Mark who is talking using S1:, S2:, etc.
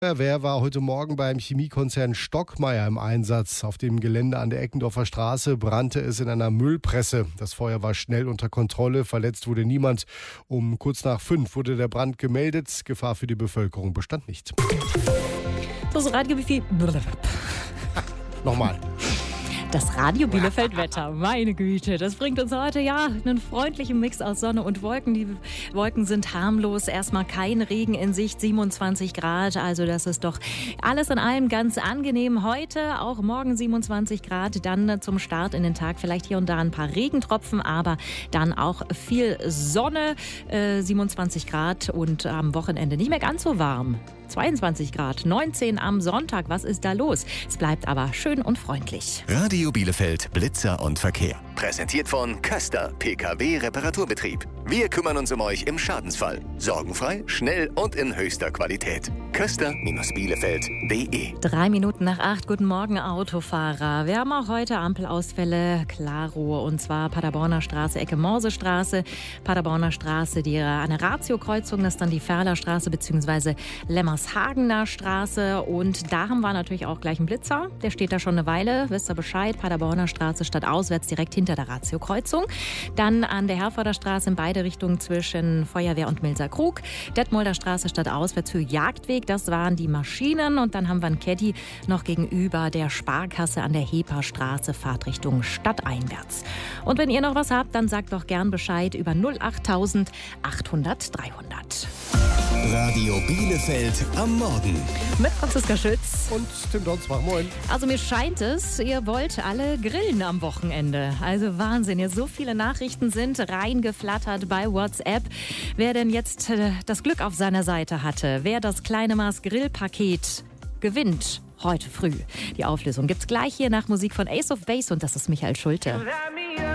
S1: Feuerwehr war heute Morgen beim Chemiekonzern Stockmeier im Einsatz. Auf dem Gelände an der Eckendorfer Straße brannte es in einer Müllpresse. Das Feuer war schnell unter Kontrolle, verletzt wurde niemand. Um kurz nach 5 wurde der Brand gemeldet. Gefahr für die Bevölkerung bestand nicht.
S2: Das Radio
S1: Nochmal.
S2: Das Radio Bielefeld-Wetter, meine Güte, das bringt uns heute einen freundlichen Mix aus Sonne und Wolken. Die Wolken sind harmlos, erstmal kein Regen in Sicht, 27 Grad, also das ist doch alles in allem ganz angenehm. Heute, auch morgen 27 Grad, dann zum Start in den Tag vielleicht hier und da ein paar Regentropfen, aber dann auch viel Sonne, 27 Grad und am Wochenende nicht mehr ganz so warm. 22 Grad, 19 am Sonntag. Was ist da los? Es bleibt aber schön und freundlich.
S3: Radio Bielefeld Blitzer und Verkehr. Präsentiert von Köster PKW Reparaturbetrieb. Wir kümmern uns um euch im Schadensfall. Sorgenfrei, schnell und in höchster Qualität. Köster-Bielefeld.de
S2: 3 Minuten nach 8. Guten Morgen, Autofahrer. Wir haben auch heute Ampelausfälle, klaro, und zwar Paderborner Straße, Ecke Morsestraße, Paderborner Straße, die eine Ratio-Kreuzung, das ist dann die Ferlerstraße bzw. Lemmershagener Straße, und da haben wir natürlich auch gleich einen Blitzer, der steht da schon eine Weile, wisst ihr Bescheid, Paderborner Straße stadtauswärts direkt hinter der Ratio-Kreuzung. Dann an der Herforder Straße in beide Richtungen zwischen Feuerwehr und Milser-Krug, Detmolder Straße stadtauswärts für Jagdweg, das waren die Maschinen, und dann haben wir einen Caddy noch gegenüber der Sparkasse an der Heperstraße, Fahrtrichtung stadteinwärts. Und wenn ihr noch was habt, dann sagt doch gern Bescheid über 08000 800 300.
S3: Radio Bielefeld am Morgen.
S2: Mit Franziska Schütz
S1: Und Tim Donsbach, moin.
S2: Also mir scheint es, ihr wollt alle grillen am Wochenende. Also Wahnsinn, jetzt so viele Nachrichten sind reingeflattert bei WhatsApp. Wer denn jetzt das Glück auf seiner Seite hatte, wer das kleine Maß Grillpaket gewinnt heute früh. Die Auflösung gibt's gleich hier nach Musik von Ace of Base, und das ist Michael Schulte.